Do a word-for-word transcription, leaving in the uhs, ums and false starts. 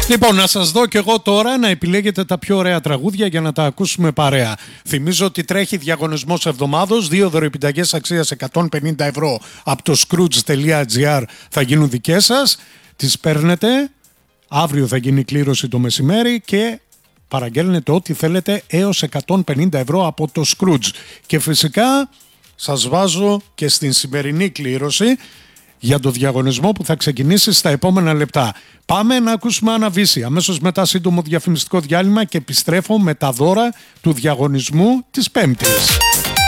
Λοιπόν, να σας δω κι εγώ τώρα να επιλέγετε τα πιο ωραία τραγούδια για να τα ακούσουμε παρέα. Θυμίζω ότι τρέχει διαγωνισμός εβδομάδος, δύο δωρεοεπιταγές αξίας εκατόν πενήντα ευρώ από το scrooge.gr θα γίνουν δικές σας. Τις παίρνετε, αύριο θα γίνει η κλήρωση το μεσημέρι και παραγγέλνετε ό,τι θέλετε έως εκατόν πενήντα ευρώ από το Scrooge. Και φυσικά σας βάζω και στην σημερινή κλήρωση για το διαγωνισμό που θα ξεκινήσει στα επόμενα λεπτά. Πάμε να ακούσουμε Άννα Βύση. Αμέσως μετά σύντομο διαφημιστικό διάλειμμα και επιστρέφω με τα δώρα του διαγωνισμού της Πέμπτης.